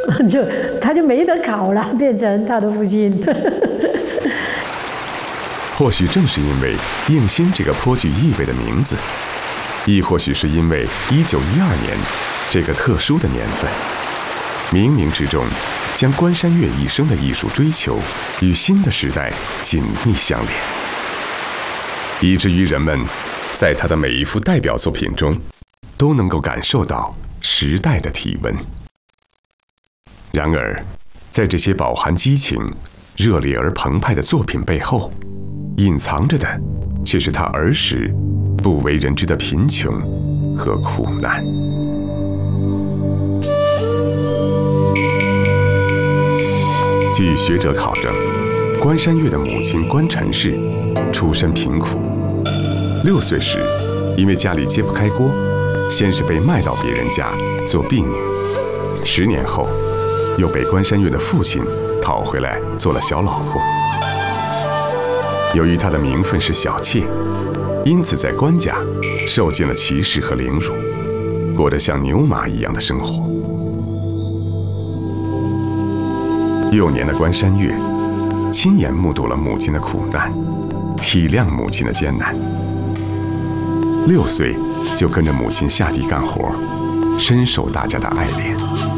他就没得考了，变成他的父亲。 或许正是因为应星这个颇具意味的名字，亦或许是因为1912年这个特殊的年份，冥冥之中将关山月一生的艺术追求与新的时代紧密相连，以至于人们在他的每一幅代表作品中都能够感受到时代的体温。然而，在这些饱含激情、热烈而澎湃的作品背后，隐藏着的却是他儿时不为人知的贫穷和苦难。据学者考证，关山月的母亲关陈氏出身贫苦，6岁时因为家里揭不开锅，先是被卖到别人家做婢女，10年后又被关山月的父亲讨回来做了小老婆。由于她的名分是小妾，因此在关家受尽了歧视和凌辱，过着像牛马一样的生活。幼年的关山月亲眼目睹了母亲的苦难，体谅母亲的艰难。6岁就跟着母亲下地干活，深受大家的爱怜。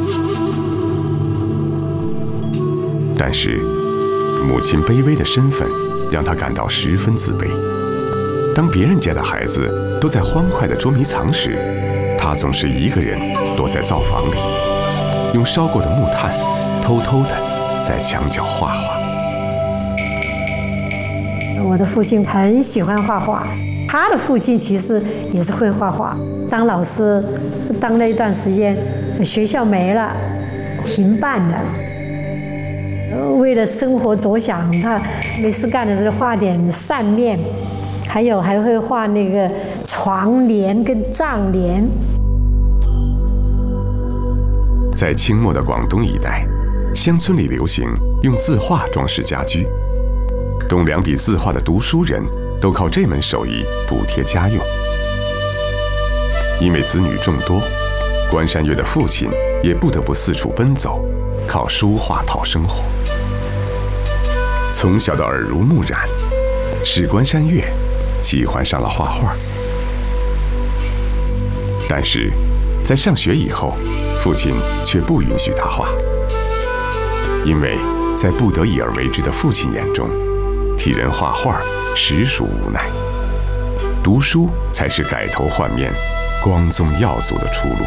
但是，母亲卑微的身份让他感到十分自卑。当别人家的孩子都在欢快地捉迷藏时，他总是一个人躲在灶房里，用烧过的木炭偷偷地在墙角画画。 我的父亲很喜欢画画，他的父亲其实也是会画画。当老师当了一段时间，学校没了，停办了。为了生活着想，他没事干的时候画点扇面，还会画那个床帘跟帐帘。 在清末的广东一带，乡村里流行用字画装饰家居，懂2笔字画的读书人都靠这门手艺补贴家用。因为子女众多，关山月的父亲也不得不四处奔走，靠书画讨生活。从小的耳濡目染，使关山月喜欢上了画画。但是，在上学以后，父亲却不允许他画，因为在不得已而为之的父亲眼中，替人画画实属无奈，读书才是改头换面、光宗耀祖的出路。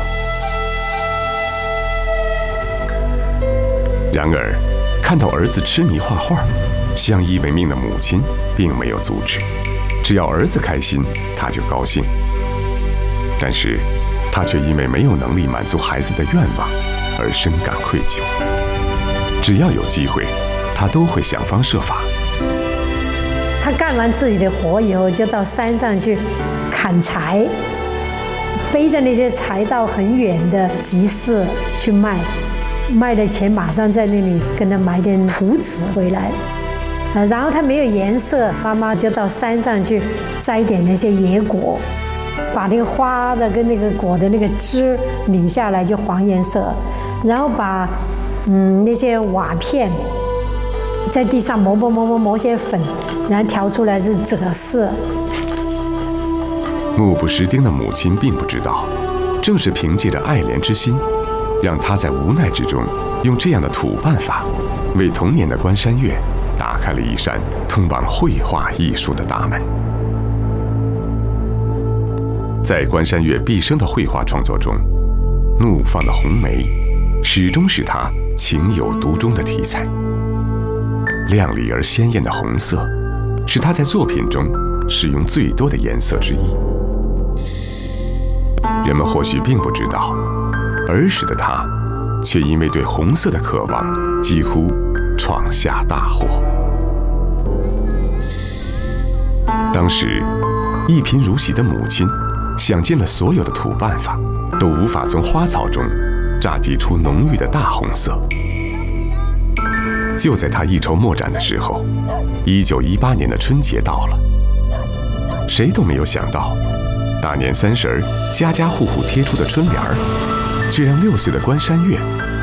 然而，看到儿子痴迷画画，相依为命的母亲并没有阻止，只要儿子开心，他就高兴。但是，他却因为没有能力满足孩子的愿望而深感愧疚。只要有机会，他都会想方设法。 他干完自己的活以后，就到山上去砍柴，背着那些柴到很远的集市去卖，卖的钱马上在那里跟他买点图纸回来。然后他没有颜色，妈妈就到山上去摘点那些野果，把那个花的跟那个果的那个汁拧下来就黄颜色，然后把那些瓦片在地上磨些粉，然后调出来是赭色。 目不识丁的母亲并不知道，正是凭借着爱怜之心，让她在无奈之中用这样的土办法，为童年的关山月打开了一扇通往绘画艺术的大门。在关山月毕生的绘画创作中，怒放的红梅始终是他情有独钟的题材。亮丽而鲜艳的红色是他在作品中使用最多的颜色之一。人们或许并不知道，儿时的他却因为对红色的渴望，几乎闯下大祸。当时一贫如洗的母亲想尽了所有的土办法，都无法从花草中榨集出浓郁的大红色。就在他一筹莫展的时候，1918年的春节到了，谁都没有想到，大年30儿家家户户贴出的春联儿，却让6岁的关山月